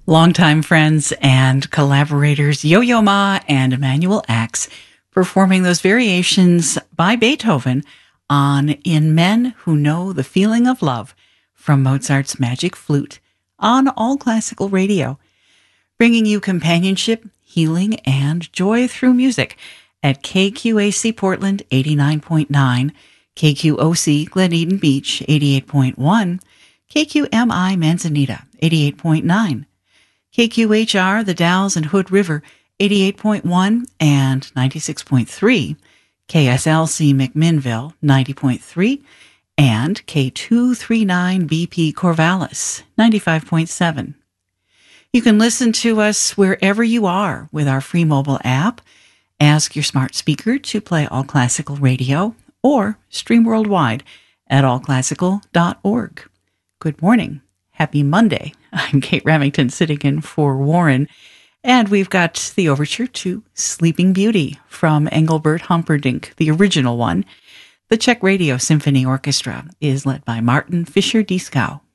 Longtime friends and collaborators Yo-Yo Ma and Emanuel Ax performing those variations by Beethoven on In Men Who Know the Feeling of Love from Mozart's Magic Flute on All Classical Radio, bringing you companionship, healing, and joy through music at KQAC Portland 89.9, KQOC Glen Eden Beach 88.1, KQMI Manzanita 88.9, KQHR, The Dalles and Hood River, 88.1 and 96.3, KSLC McMinnville, 90.3, and K239BP Corvallis, 95.7. You can listen to us wherever you are with our free mobile app. Ask your smart speaker to play All Classical Radio or stream worldwide at allclassical.org. Good morning. Happy Monday. I'm Kate Remington sitting in for Warren, and we've got the overture to Sleeping Beauty from Engelbert Humperdinck, the original one. The Czech Radio Symphony Orchestra is led by Martin Fischer-Dieskau.